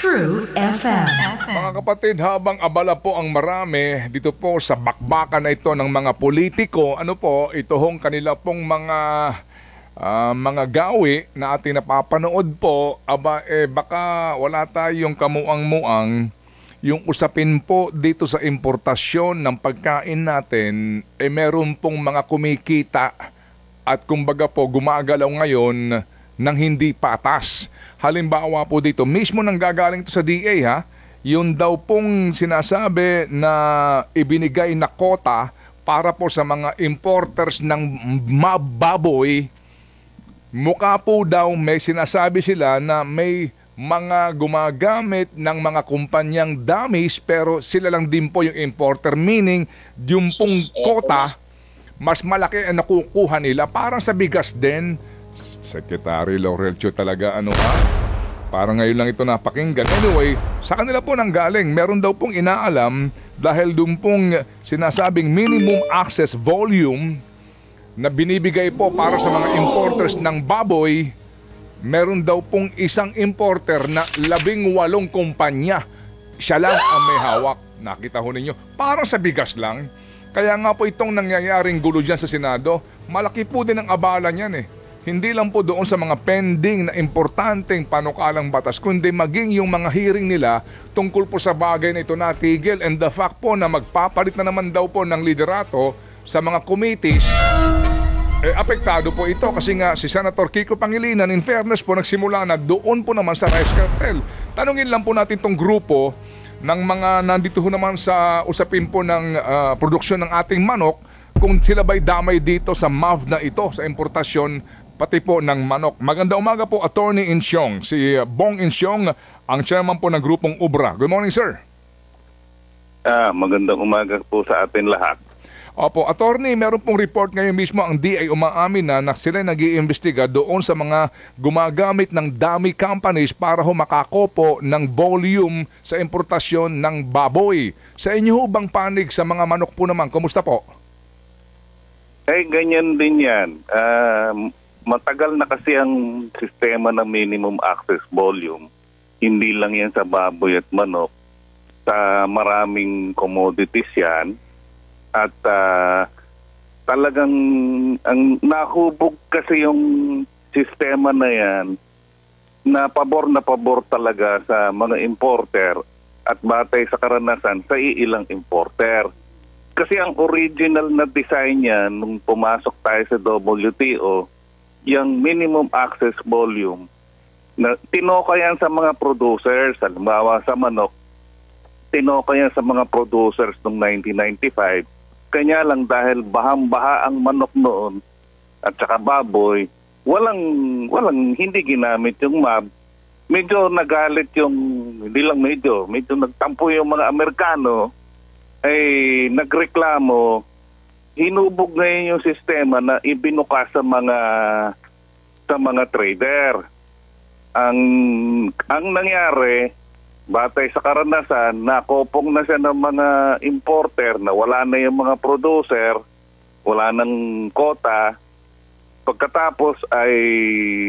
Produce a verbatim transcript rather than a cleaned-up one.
True F M. Mga kapatid, habang abala po ang marami dito po sa bakbakan na ito ng mga politiko, ano po, ito hong kanila pong mga ah, mga gawi na ating napapanood po, aba eh baka wala tayong kamuang-muang yung usapin po dito sa importasyon ng pagkain natin, eh meron pong mga kumikita at kumbaga po gumagalaw ngayon ng hindi patas. Halimbawa po dito, mismo nang gagaling to sa D A ha, yun daw pong sinasabi na ibinigay na kota para po sa mga importers ng mababoy. Mukha po daw may sinasabi sila na may mga gumagamit ng mga kumpanyang dummies pero sila lang din po yung importer. Meaning, yung pong kota, mas malaki ang nakukuha nila. Parang sa bigas din. Secretary Laurel Cho talaga ano ha? Parang ngayon lang ito napakinggan. Anyway, sa kanila po nang galing, meron daw pong inaalam dahil doon pong sinasabing minimum access volume na binibigay po para sa mga importers ng baboy. Meron daw pong isang importer na labing walong kumpanya. Siya lang ang may hawak. Nakita ho ninyo, parang sa bigas lang. Kaya nga po itong nangyayaring gulo dyan sa Senado, malaki po din ang abala niyan eh. Hindi lang po doon sa mga pending na importanteng panukalang batas, kundi maging yung mga hearing nila tungkol po sa bagay na ito natigil, and the fact po na magpapalit na naman daw po ng liderato sa mga committees, eh, apektado po ito kasi nga si Senator Kiko Pangilinan, in fairness po, nagsimula na doon po naman sa rice cartel. Tanungin lang po natin tong grupo ng mga nandito ho naman sa usapin po ng uh, produksyon ng ating manok, kung sila ba'y damay dito sa M A V na ito, sa importasyon pati po ng manok. Maganda umaga po, Attorney Insyong. Si Bong Insyong, ang chairman po ng grupong Ubra. Good morning, sir. Ah, magandang umaga po sa atin lahat. Opo, Attorney, meron pong report ngayon mismo ang D A umaamin na, na sila nag-iimbestiga doon sa mga gumagamit ng dummy companies para ho makakopo ng volume sa importasyon ng baboy. Sa inyo ho bang panig sa mga manok po naman? Kumusta po? Eh, ganyan din yan. Ah... Matagal na kasi ang sistema ng minimum access volume. Hindi lang yan sa baboy at manok. Sa maraming commodities yan. At uh, talagang ang nahubog kasi yung sistema na yan na pabor na pabor talaga sa mga importer at batay sa karanasan sa iilang importer. Kasi ang original na design yan nung pumasok tayo sa W T O, yung minimum access volume, na tinoka yan sa mga producers. Halimbawa sa manok, tinoka yan sa mga producers noong nineteen ninety-five. Kanya lang dahil bahang-baha ang manok noon at saka baboy, walang, walang hindi ginamit yung M A B. Medyo nagalit yung, hindi lang medyo, medyo nagtampo yung mga Amerikano, ay nagreklamo. Hinubog ngayon yung sistema na ibinuka sa mga sa mga trader. Ang ang nangyari, batay sa karanasan, nakopong na siya ng mga importer na wala na yung mga producer, wala nang kota. Pagkatapos ay